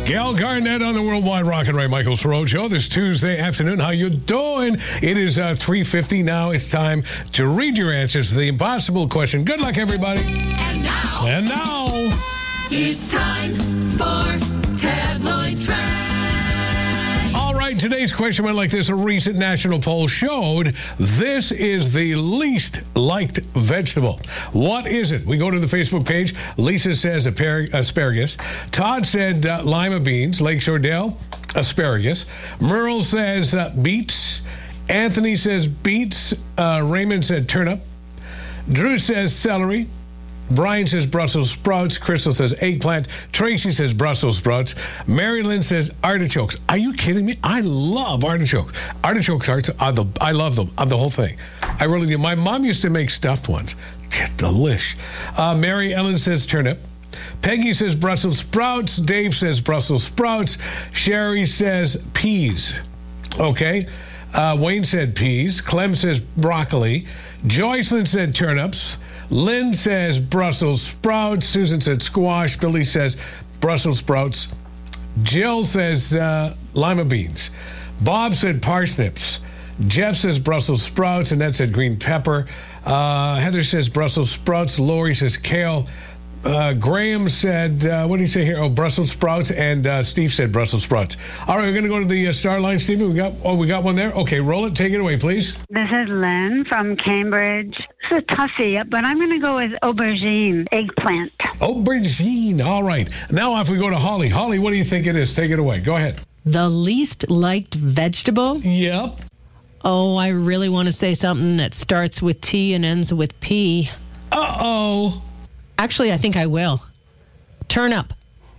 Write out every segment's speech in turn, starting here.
Gail Garnett on the Worldwide Rock and Ray Michaels Road Show this Tuesday afternoon. How you doing? It is 3:50 now. It's time to read your answers to the impossible question. Good luck, everybody. And now, it's time for Tabloid Trash. All right, today's question went like this. A recent national poll showed this is the least liked vegetable. What is it? We go to the Facebook page. Lisa says asparagus. Todd said lima beans. Lakeshore Dale, asparagus. Merle says beets. Anthony says beets. Raymond said turnip. Drew says celery. Brian says Brussels sprouts. Crystal says eggplant. Tracy says Brussels sprouts. Mary Lynn says artichokes. Are you kidding me? I love artichokes. Artichoke tarts, I love them. The whole thing. I really do. My mom used to make stuffed ones. Delish. Mary Ellen says turnip. Peggy says Brussels sprouts. Dave says Brussels sprouts. Sherry says peas. Okay. Wayne said peas. Clem says broccoli. Joycelyn said turnips. Lynn says Brussels sprouts. Susan said squash. Billy says Brussels sprouts. Jill says lima beans. Bob said parsnips. Jeff says Brussels sprouts. Annette said green pepper. Heather says Brussels sprouts. Lori says kale. Graham said, what did he say here? Oh, Brussels sprouts. And Steve said Brussels sprouts. All right, we're going to go to the star line, Stephen. We got one there. Okay, roll it. Take it away, please. This is Lynn from Cambridge. This is a toughie, but I'm going to go with aubergine, eggplant. Aubergine. All right. Now off we go to Holly. Holly, what do you think it is? Take it away. Go ahead. The least liked vegetable? Yep. Oh, I really want to say something that starts with T and ends with P. Uh-oh. Actually, I think I will. Turnip.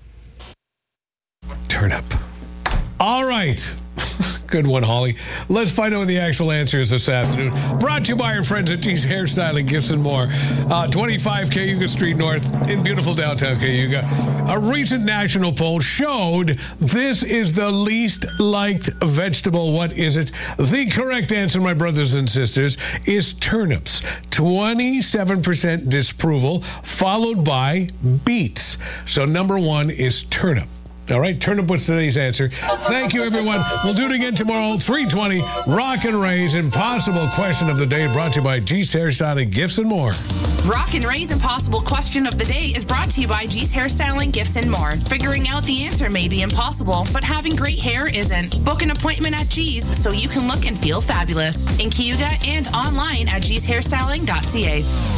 Turnip. All right. Good one, Holly. Let's find out what the actual answer is this afternoon. Brought to you by our friends at G's Hairstyling, Gifts and More. 25 Cayuga Street North in beautiful downtown Cayuga. A recent national poll showed this is the least liked vegetable. What is it? The correct answer, my brothers and sisters, is turnips. 27% disapproval, followed by beets. So number one is turnip. All right, turnip was today's answer. Thank you, everyone. We'll do it again tomorrow, 3:20. Rock and Ray's Impossible Question of the Day, brought to you by G's Hairstyling, Gifts and More. Rock and Ray's Impossible Question of the Day is brought to you by G's Hairstyling, Gifts and More. Figuring out the answer may be impossible, but having great hair isn't. Book an appointment at G's so you can look and feel fabulous. In Cayuga and online at gshairstyling.ca.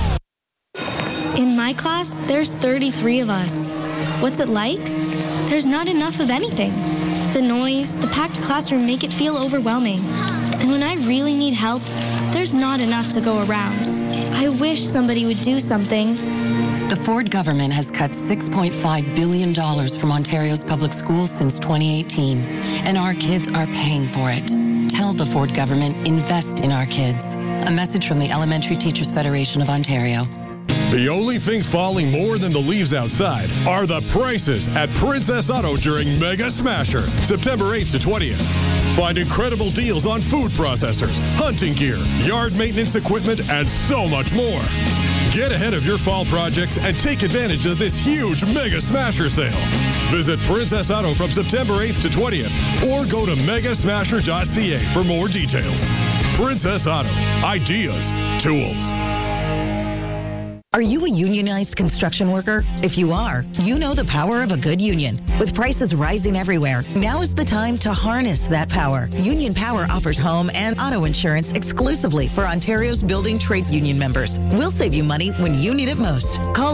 In my class, there's 33 of us. What's it like? There's not enough of anything. The noise, the packed classroom make it feel overwhelming. And when I really need help, there's not enough to go around. I wish somebody would do something. The Ford government has cut $6.5 billion from Ontario's public schools since 2018, and our kids are paying for it. Tell the Ford government, invest in our kids. A message from the Elementary Teachers Federation of Ontario. The only thing falling more than the leaves outside are the prices at Princess Auto during Mega Smasher, September 8th to 20th. Find incredible deals on food processors, hunting gear, yard maintenance equipment, and so much more. Get ahead of your fall projects and take advantage of this huge Mega Smasher sale. Visit Princess Auto from September 8th to 20th or go to megasmasher.ca for more details. Princess Auto. Ideas. Tools. Are you a unionized construction worker? If you are, you know the power of a good union. With prices rising everywhere, now is the time to harness that power. Union Power offers home and auto insurance exclusively for Ontario's building trades union members. We'll save you money when you need it most. Call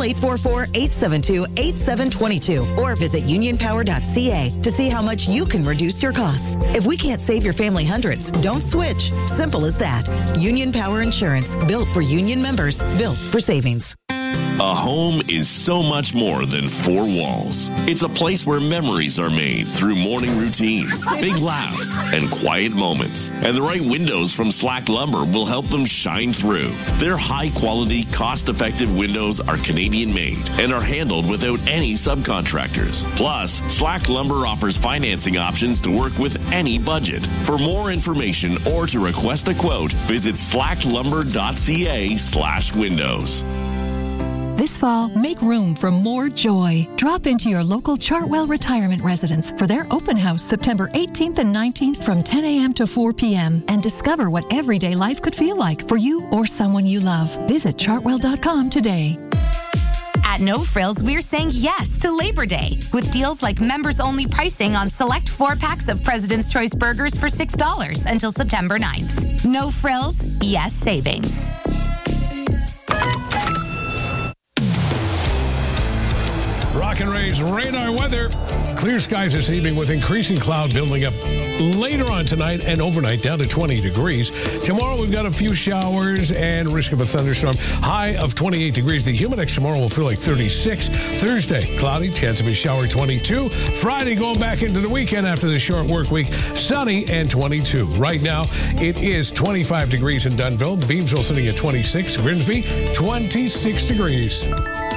844-872-8722 or visit unionpower.ca to see how much you can reduce your costs. If we can't save your family hundreds, don't switch. Simple as that. Union Power Insurance, built for union members, built for savings. A home is so much more than four walls. It's a place where memories are made through morning routines, big laughs, and quiet moments. And the right windows from Slack Lumber will help them shine through. Their high-quality, cost-effective windows are Canadian-made and are handled without any subcontractors. Plus, Slack Lumber offers financing options to work with any budget. For more information or to request a quote, visit slacklumber.ca/windows. This fall, make room for more joy. Drop into your local Chartwell Retirement Residence for their open house September 18th and 19th from 10 a.m. to 4 p.m. and discover what everyday life could feel like for you or someone you love. Visit chartwell.com today. At No Frills, we're saying yes to Labor Day with deals like members-only pricing on select 4-packs of President's Choice burgers for $6 until September 9th. No Frills, yes savings. Rock and Ray's radar weather. Clear skies this evening with increasing cloud building up later on tonight and overnight down to 20 degrees. Tomorrow we've got a few showers and risk of a thunderstorm. High of 28 degrees. The Humidex tomorrow will feel like 36. Thursday, cloudy, chance of a shower 22. Friday, going back into the weekend after the short work week, sunny and 22. Right now, it is 25 degrees in Dunnville. Beamsville sitting at 26. Grimsby, 26 degrees.